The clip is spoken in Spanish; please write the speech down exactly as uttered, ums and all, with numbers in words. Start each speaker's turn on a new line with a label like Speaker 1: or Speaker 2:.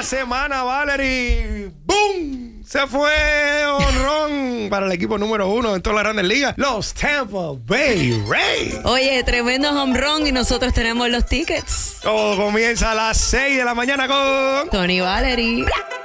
Speaker 1: la semana, Valerie. ¡Boom! Se fue honrón para el equipo número uno en todas las grandes ligas, los Tampa Bay Rays.
Speaker 2: Oye, tremendo home run y nosotros tenemos los tickets.
Speaker 1: Todo comienza a las seis de la mañana con
Speaker 2: Tony Valerie.